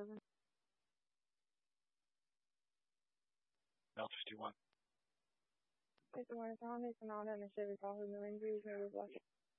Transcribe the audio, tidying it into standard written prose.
L51. 51 Honda Sonata and a Chevy Tahoe, no injuries, no whiplash.